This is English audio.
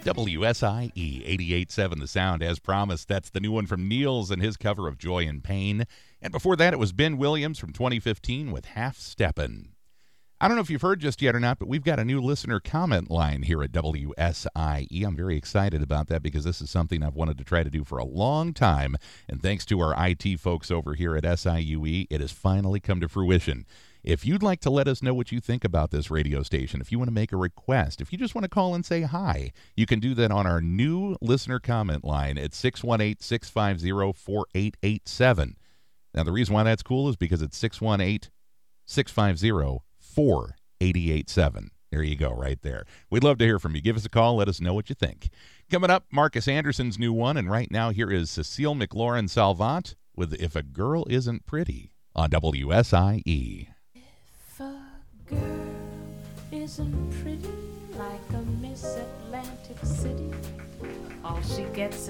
WSIE 88.7 The Sound, as promised. That's the new one from Niels and his cover of Joy and Pain. And before that, it was Ben Williams from 2015 with Half Steppin'. I don't know if you've heard just yet or not, but we've got a new listener comment line here at WSIE. I'm very excited about that because this is something I've wanted to try to do for a long time. And thanks to our IT folks over here at SIUE, it has finally come to fruition. If you'd like to let us know what you think about this radio station, if you want to make a request, if you just want to call and say hi, you can do that on our new listener comment line at 618-650-4887. Now, the reason why that's cool is because it's 618-650-4887. There you go, right there. We'd love to hear from you. Give us a call. Let us know what you think. Coming up, Marcus Anderson's new one, and right now here is Cecile McLaurin Salvant with If a Girl Isn't Pretty on WSIE. If a girl isn't pretty like a Miss Atlantic City, all she gets